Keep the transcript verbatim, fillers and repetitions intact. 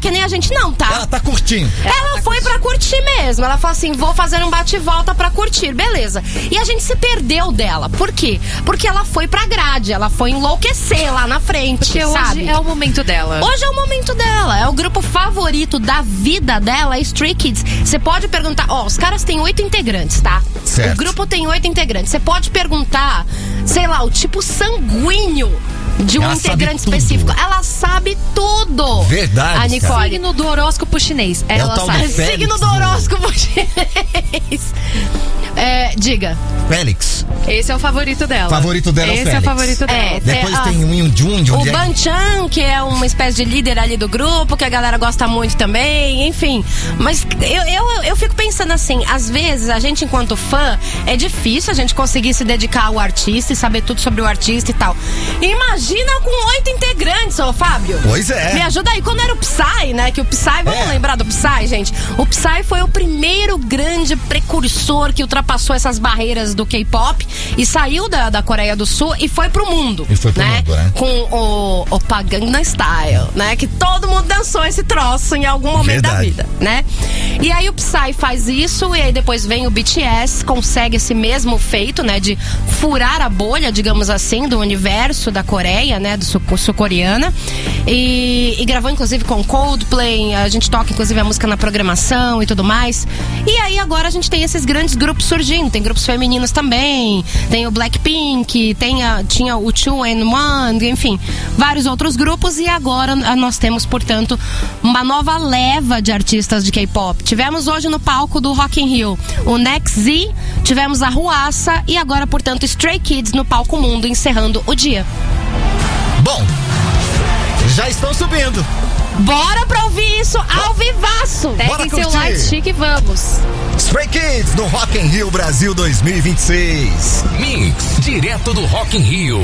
que nem a gente não, tá? Ela tá curtindo. Ela, ela tá foi curtindo. pra curtir mesmo. Ela falou assim, vou fazer um bate-volta pra curtir, beleza. E a gente se perdeu dela. Por quê? Porque ela foi pra grade, ela foi enlouquecer lá na frente, Porque sabe? hoje é o momento dela. Hoje é o momento dela, é o grupo favorito da vida dela, é Stray Kids. Você pode perguntar, ó, os caras têm oito integrantes, tá? Certo. O grupo tem oito integrantes. Você pode perguntar, sei lá, o tipo sanguíneo de um Ela sabe integrante tudo. específico. Ela sabe tudo. Verdade, A Nicole. cara. Signo do horóscopo chinês. É o Ela tal do sabe. Félix Signo do do- horóscopo chinês. É, diga. Félix. Esse é o favorito dela. Favorito dela é o Esse é o Félix. favorito dela. É, Depois é, tem ah, o Yun Jun, de O onde é? Banchan, que é uma espécie de líder ali do grupo, que a galera gosta muito também, enfim. Mas eu, eu, eu fico pensando assim, às vezes a gente, enquanto fã, é difícil a gente conseguir se dedicar ao artista e saber tudo sobre o artista e tal. Imagina com oito integrantes, ô Fábio. Pois é. Me ajuda aí, quando era o Psy, né? Que o Psy, vamos É. lembrar do Psy, gente? O Psy foi o primeiro grande precursor que ultrapassou essas barreiras do K-pop e saiu da, da Coreia do Sul e foi pro mundo. E foi pro né? mundo, né? Com o, o Gangnam Style, né? Que todo mundo dançou esse troço em algum momento Verdade. da vida, né? E aí o Psy faz isso e aí depois vem o B T S, consegue esse mesmo feito, né? De furar a bolha, digamos assim, do universo da Coreia, né? Do sul- sul-coreana. E, e gravou inclusive com Coldplay, a gente toca inclusive a música na programação e tudo mais. E aí agora a gente tem esses grandes grupos surgindo, tem grupos femininos também, tem o Blackpink, tem a, tinha o Two and One, enfim, vários outros grupos e agora ah, nós temos, portanto, uma nova leva de artistas de K-pop. Tivemos hoje no palco do Rock in Rio o Next Z, tivemos a Ruassa e agora, portanto, Stray Kids no palco mundo, encerrando o dia. Bom, já estão subindo. Bora pra ouvir isso ao vivaço! Bora Peguem seu curtir. light stick e vamos. Stray Kids no Rock in Rio Brasil dois mil e vinte e seis. Mix, direto do Rock in Rio.